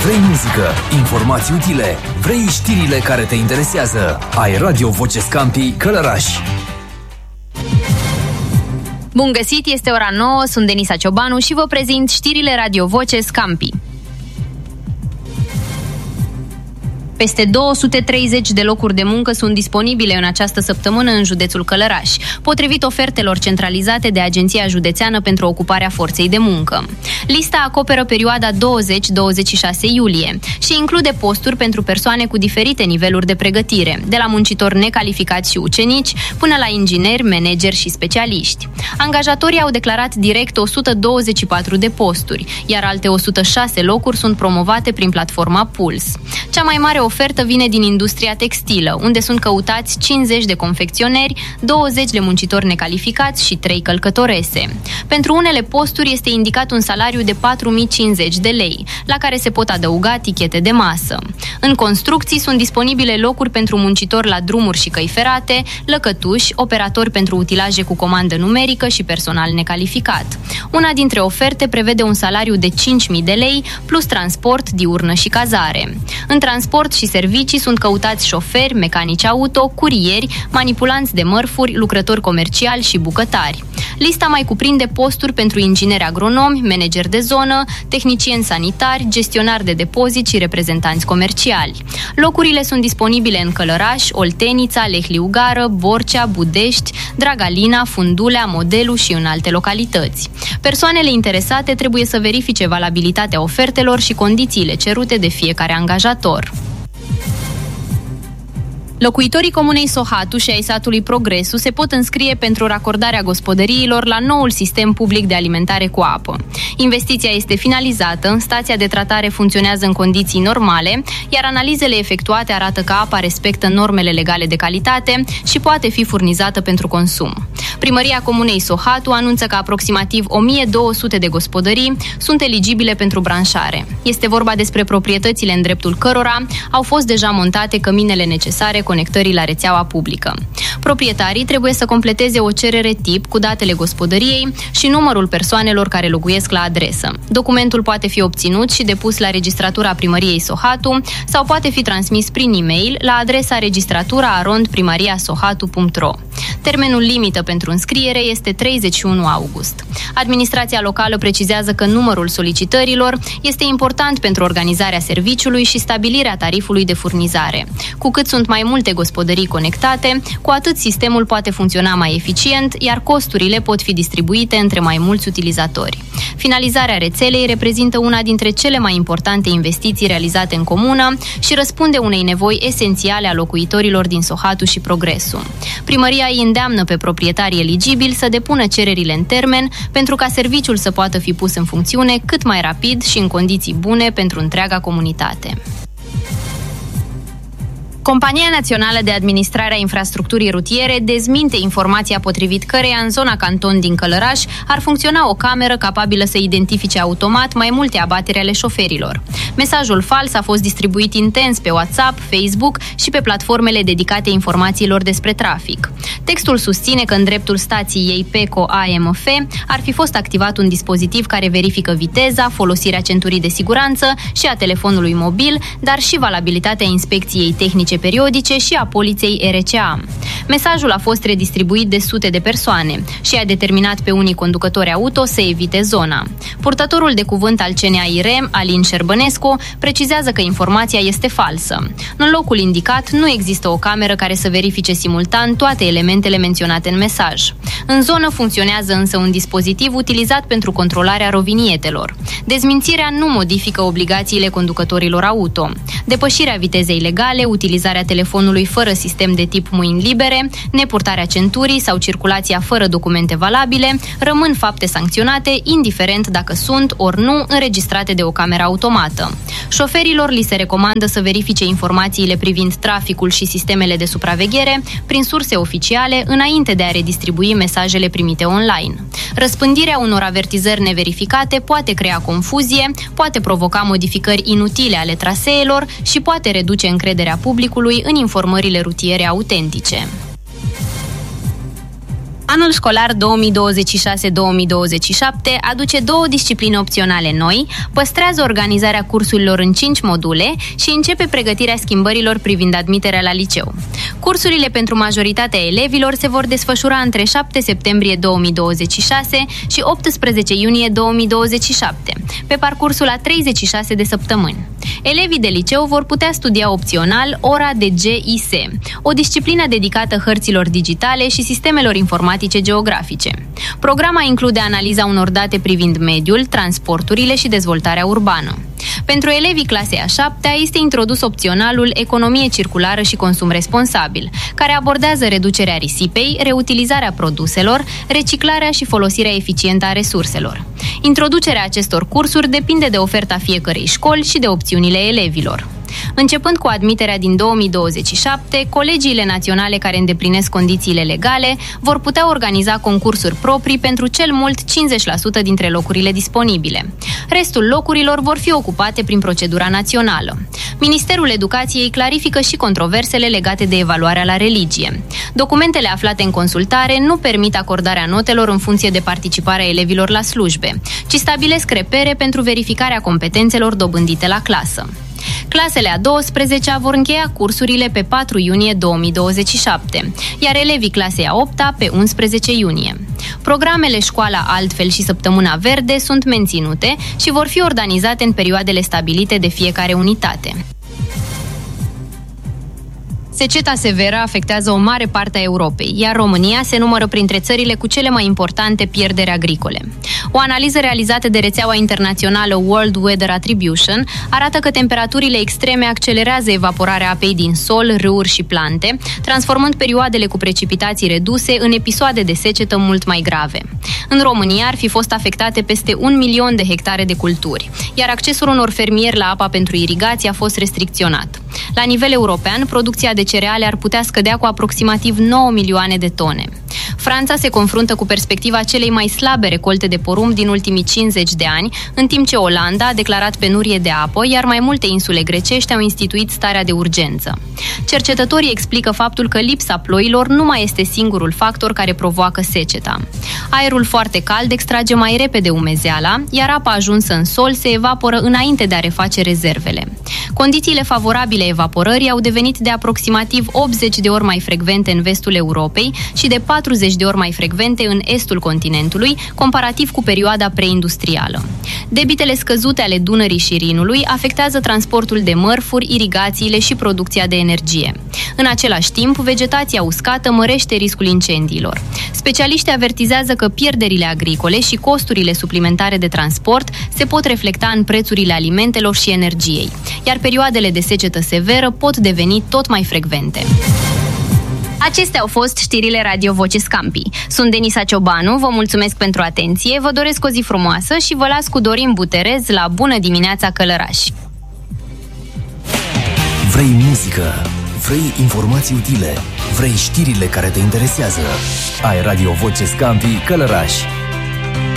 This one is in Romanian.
Vrei muzică, informații utile, vrei știrile care te interesează. Ai Radio Voce Scampi Călăraș. Bun găsit, este ora 9, sunt Denisa Ciobanu și vă prezint știrile Radio Voce Scampi. Peste 230 de locuri de muncă sunt disponibile în această săptămână în județul Călăraș, potrivit ofertelor centralizate de Agenția Județeană pentru Ocuparea Forței de Muncă. Lista acoperă perioada 20-26 iulie și include posturi pentru persoane cu diferite niveluri de pregătire, de la muncitori necalificați și ucenici până la ingineri, manageri și specialiști. Angajatorii au declarat direct 124 de posturi, iar alte 106 locuri sunt promovate prin platforma Puls. Cea mai mare ofertă vine din industria textilă, unde sunt căutați 50 de confecționeri, 20 de muncitori necalificați și 3 călcătorese. Pentru unele posturi este indicat un salariu de 4.050 de lei, la care se pot adăuga tichete de masă. În construcții sunt disponibile locuri pentru muncitori la drumuri și căi ferate, lăcătuși, operatori pentru utilaje cu comandă numerică și personal necalificat. Una dintre oferte prevede un salariu de 5.000 de lei, plus transport, diurnă și cazare. În transport și servicii sunt căutați șoferi, mecanici auto, curieri, manipulanți de mărfuri, lucrători comerciali și bucătari. Lista mai cuprinde posturi pentru ingineri agronomi, manageri de zonă, tehnicieni sanitari, gestionari de depozit și reprezentanți comerciali. Locurile sunt disponibile în Călăraș, Oltenița, Lehliugară, Borcea, Budești, Dragalina, Fundulea, Modelu și în alte localități. Persoanele interesate trebuie să verifice valabilitatea ofertelor și condițiile cerute de fiecare angajator. Locuitorii comunei Sohatu și ai satului Progresu se pot înscrie pentru racordarea gospodăriilor la noul sistem public de alimentare cu apă. Investiția este finalizată, stația de tratare funcționează în condiții normale, iar analizele efectuate arată că apa respectă normele legale de calitate și poate fi furnizată pentru consum. Primăria comunei Sohatu anunță că aproximativ 1200 de gospodării sunt eligibile pentru branșare. Este vorba despre proprietățile în dreptul cărora au fost deja montate căminele necesare conectării la rețeaua publică. Proprietarii trebuie să completeze o cerere tip cu datele gospodăriei și numărul persoanelor care locuiesc la adresă. Documentul poate fi obținut și depus la registratura primăriei Sohatu sau poate fi transmis prin e-mail la adresa registratura@primariasohatu.ro. Termenul limită pentru înscriere este 31 august. Administrația locală precizează că numărul solicitărilor este important pentru organizarea serviciului și stabilirea tarifului de furnizare. Cu cât sunt mai multe gospodării conectate, cu atât sistemul poate funcționa mai eficient, iar costurile pot fi distribuite între mai mulți utilizatori. Finalizarea rețelei reprezintă una dintre cele mai importante investiții realizate în comună și răspunde unei nevoi esențiale a locuitorilor din Sohatu și Progresu. Primăria îi îndeamnă pe proprietarii eligibili să depună cererile în termen pentru ca serviciul să poată fi pus în funcțiune cât mai rapid și în condiții bune pentru întreaga comunitate. Compania Națională de Administrare a Infrastructurii Rutiere dezminte informația potrivit căreia în zona Canton din Călăraș ar funcționa o cameră capabilă să identifice automat mai multe abateri ale șoferilor. Mesajul fals a fost distribuit intens pe WhatsApp, Facebook și pe platformele dedicate informațiilor despre trafic. Textul susține că în dreptul stației PECO AMF ar fi fost activat un dispozitiv care verifică viteza, folosirea centurii de siguranță și a telefonului mobil, dar și valabilitatea inspecției tehnice periodice și a poliței RCA. Mesajul a fost redistribuit de sute de persoane și a determinat pe unii conducători auto să evite zona. Purtătorul de cuvânt al CNAIR, Alin Șerbănescu, precizează că informația este falsă. În locul indicat nu există o cameră care să verifice simultan toate elementele menționate în mesaj. În zonă funcționează însă un dispozitiv utilizat pentru controlarea rovinietelor. Dezmințirea nu modifică obligațiile conducătorilor auto. Depășirea vitezei legale, utilizarea telefonului fără sistem de tip mâini libere, nepurtarea centurii sau circulația fără documente valabile rămân fapte sancționate, indiferent dacă sunt ori nu înregistrate de o cameră automată. Șoferilor li se recomandă să verifice informațiile privind traficul și sistemele de supraveghere prin surse oficiale înainte de a redistribui mesajele primite online. Răspândirea unor avertizări neverificate poate crea confuzie, poate provoca modificări inutile ale traseelor și poate reduce încrederea publicului în informările rutiere autentice. Anul școlar 2026-2027 aduce 2 discipline opționale noi, păstrează organizarea cursurilor în 5 module și începe pregătirea schimbărilor privind admiterea la liceu. Cursurile pentru majoritatea elevilor se vor desfășura între 7 septembrie 2026 și 18 iunie 2027, pe parcursul a 36 de săptămâni. Elevii de liceu vor putea studia opțional ora de GIS, o disciplină dedicată hărților digitale și sistemelor informatice geografice. Programa include analiza unor date privind mediul, transporturile și dezvoltarea urbană. Pentru elevii clasei a 7-a este introdus opționalul Economie circulară și consum responsabil, care abordează reducerea risipei, reutilizarea produselor, reciclarea și folosirea eficientă a resurselor. Introducerea acestor cursuri depinde de oferta fiecărei școli și de opțiunile elevilor. Începând cu admiterea din 2027, colegiile naționale care îndeplinesc condițiile legale vor putea organiza concursuri proprii pentru cel mult 50% dintre locurile disponibile. Restul locurilor vor fi ocupate prin procedura națională. Ministerul Educației clarifică și controversele legate de evaluarea la religie. Documentele aflate în consultare nu permit acordarea notelor în funcție de participarea elevilor la slujbe, ci stabilesc repere pentru verificarea competențelor dobândite la clasă. Clasele a 12-a vor încheia cursurile pe 4 iunie 2027, iar elevii clasei a 8-a pe 11 iunie. Programele Școala Altfel și Săptămâna Verde sunt menținute și vor fi organizate în perioadele stabilite de fiecare unitate. Seceta severă afectează o mare parte a Europei, iar România se numără printre țările cu cele mai importante pierderi agricole. O analiză realizată de rețeaua internațională World Weather Attribution arată că temperaturile extreme accelerează evaporarea apei din sol, râuri și plante, transformând perioadele cu precipitații reduse în episoade de secetă mult mai grave. În România ar fi fost afectate peste 1 milion de hectare de culturi, iar accesul unor fermieri la apa pentru irigație a fost restricționat. La nivel european, producția de cereale ar putea scădea cu aproximativ 9 milioane de tone. Franța se confruntă cu perspectiva celei mai slabe recolte de porumb din ultimii 50 de ani, în timp ce Olanda a declarat penurie de apă, iar mai multe insule grecești au instituit starea de urgență. Cercetătorii explică faptul că lipsa ploilor nu mai este singurul factor care provoacă seceta. Aerul foarte cald extrage mai repede umezeala, iar apa ajunsă în sol se evaporă înainte de a reface rezervele. Condițiile favorabile evaporării au devenit de aproximativ 80 de ori mai frecvente în vestul Europei și de 40 de ori mai frecvente în estul continentului, comparativ cu perioada preindustrială. Debitele scăzute ale Dunării și Rinului afectează transportul de mărfuri, irigațiile și producția de energie. În același timp, vegetația uscată mărește riscul incendiilor. Specialiștii avertizează că pierderile agricole și costurile suplimentare de transport se pot reflecta în prețurile alimentelor și energiei, iar perioadele de secetă severă pot deveni tot mai frecvente. Acestea au fost știrile Radio Voce Scampi. Sunt Denisa Ciobanu, vă mulțumesc pentru atenție, vă doresc o zi frumoasă și vă las cu Dorin Buterez la Bună dimineața Călăraș. Vrei muzică? Vrei informații utile? Vrei știrile care te interesează? Ai Radio Voce Scampi Călăraș.